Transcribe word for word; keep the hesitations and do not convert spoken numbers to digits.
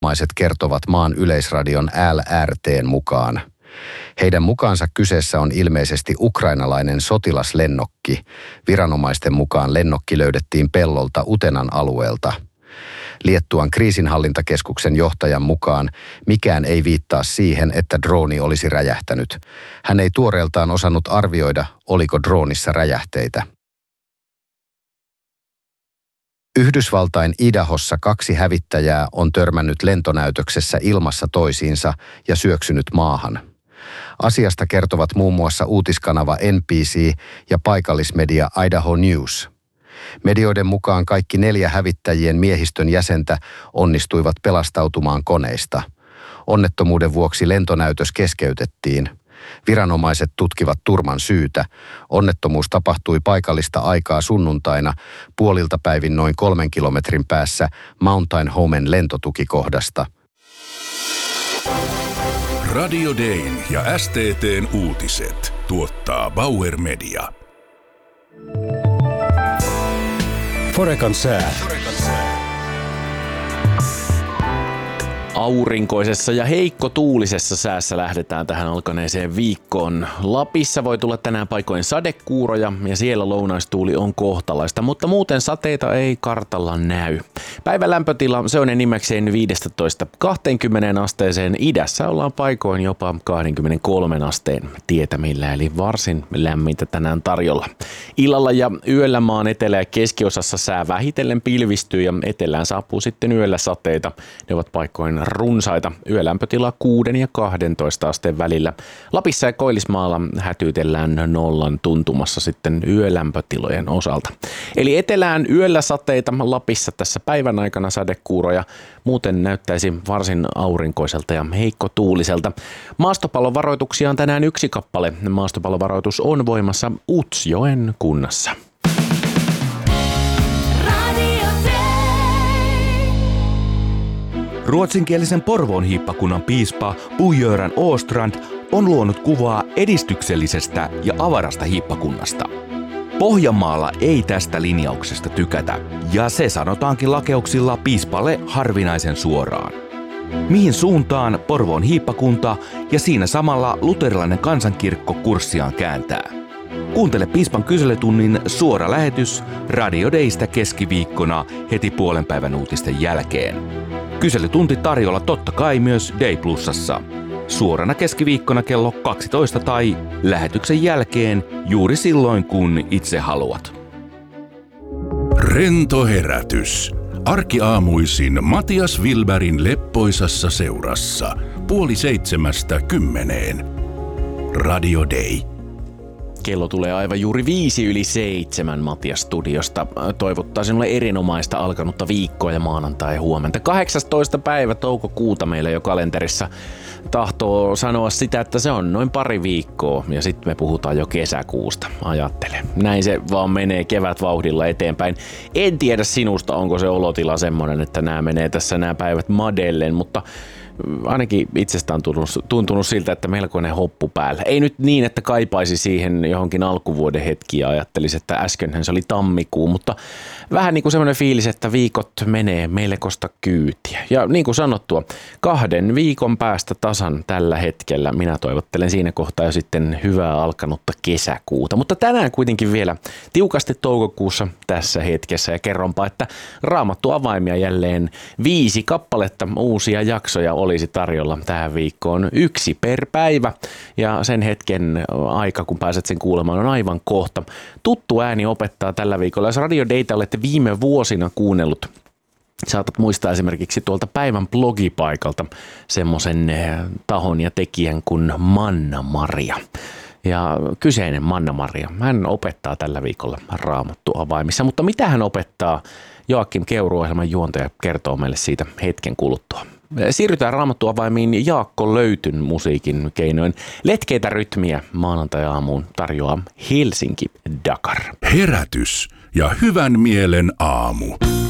Viranomaiset kertovat maan yleisradion L R T:n mukaan. Heidän mukaansa kyseessä on ilmeisesti ukrainalainen sotilaslennokki. Viranomaisten mukaan lennokki löydettiin pellolta Utenan alueelta. Liettuan kriisinhallintakeskuksen johtajan mukaan mikään ei viittaa siihen, että drooni olisi räjähtänyt. Hän ei tuoreeltaan osannut arvioida, oliko droonissa räjähteitä. Yhdysvaltain Idahossa kaksi hävittäjää on törmännyt lentonäytöksessä ilmassa toisiinsa ja syöksynyt maahan. Asiasta kertovat muun muassa uutiskanava N B C ja paikallismedia Idaho News. Medioiden mukaan kaikki neljä hävittäjien miehistön jäsentä onnistuivat pelastautumaan koneista. Onnettomuuden vuoksi lentonäytös keskeytettiin. Viranomaiset tutkivat turman syytä. Onnettomuus tapahtui paikallista aikaa sunnuntaina puolilta päivin noin kolmen kilometrin päässä Mountain Homen lentotukikohdasta. Radio Dayn ja S T T:n uutiset tuottaa Bauer Media. Forecan sää. Aurinkoisessa ja heikko tuulisessa säässä lähdetään tähän alkaneeseen viikkoon. Lapissa voi tulla tänään paikoin sadekuuroja ja siellä lounaistuuli on kohtalaista, mutta muuten sateita ei kartalla näy. Päivän lämpötila se on enimmäkseen viisitoista kaksikymmentä asteeseen, idässä ollaan paikoin jopa kaksikymmentäkolme asteen tietämillä, eli varsin lämmintä tänään tarjolla. Illalla ja yöllä maan etelä- ja keskiosassa sää vähitellen pilvistyy ja etelään saapuu sitten yöllä sateita. Ne ovat paikoin runsaita. Yölämpötila kuuden ja kahdentoista asteen välillä. Lapissa ja Koillismaalla hätyytellään nollan tuntumassa sitten yölämpötilojen osalta. Eli etelään yöllä sateita, Lapissa tässä päivän aikana sadekuuroja. Muuten näyttäisi varsin aurinkoiselta ja heikkotuuliselta. Maastopallovaroituksia on tänään yksi kappale. Maastopallovaroitus on voimassa Utsjoen kunnassa. Ruotsinkielisen Porvoon hiippakunnan piispa Bo-Göran Åstrand on luonut kuvaa edistyksellisestä ja avarasta hiippakunnasta. Pohjanmaalla ei tästä linjauksesta tykätä, ja se sanotaankin lakeuksilla piispalle harvinaisen suoraan. Mihin suuntaan Porvoon hiippakunta ja siinä samalla luterilainen kansankirkko kurssiaan kääntää? Kuuntele piispan kyselytunnin suora lähetys Radio Daystä keskiviikkona heti puolen päivän uutisten jälkeen. Kyselytunti tarjolla totta kai myös Day Plusassa. Suorana keskiviikkona kello kaksitoista tai lähetyksen jälkeen juuri silloin kun itse haluat. Rento herätys. Arkiaamuisin Matias Wilbergin leppoisassa seurassa. Puoli seitsemästä kymmeneen. Radio Day. Kello tulee aivan juuri viisi yli seitsemän Matias studiosta. Toivottaa sinulle erinomaista alkanutta viikkoa ja maanantai huomenta. kahdeksastoista päivä toukokuuta meillä jo kalenterissa tahtoo sanoa sitä, että se on noin pari viikkoa ja sitten me puhutaan jo kesäkuusta. Ajattele. Näin se vaan menee kevätvauhdilla eteenpäin. En tiedä sinusta, onko se olotila semmoinen, että nämä menee tässä nämä päivät madellen, mutta ainakin itsestä on tuntunut, tuntunut siltä, että melkoinen hoppu päällä. Ei nyt niin, että kaipaisi siihen johonkin alkuvuoden hetkiin ja ajattelisi, että äskenhän se oli tammikuu, mutta vähän niin kuin semmoinen fiilis, että viikot menee melkoista kyytiä. Ja niin kuin sanottua, kahden viikon päästä tasan tällä hetkellä minä toivottelen siinä kohtaa jo sitten hyvää alkanutta kesäkuuta. Mutta tänään kuitenkin vielä tiukasti toukokuussa tässä hetkessä ja kerronpa, että Raamattu avaimia jälleen viisi kappaletta uusia jaksoja olisi tarjolla tähän viikkoon, yksi per päivä, ja sen hetken aika, kun pääset sen kuulemaan, on aivan kohta. Tuttu ääni opettaa tällä viikolla. Jos Radio Dayta olette viime vuosina kuunnellut, saatat muistaa esimerkiksi tuolta päivän blogipaikalta semmoisen tahon ja tekijän kuin Manna-Maria. Ja kyseinen Manna-Maria, hän opettaa tällä viikolla Raamattu avaimissa, mutta mitä hän opettaa, Joakim Keuru-ohjelman juontaja kertoo meille siitä hetken kuluttua. Siirrytään Raamattu-avaimiin Jaakko Löytyn musiikin keinoin. Letkeitä rytmiä maanantai-aamuun tarjoaa Helsinki Dakar. Herätys ja hyvän mielen aamu.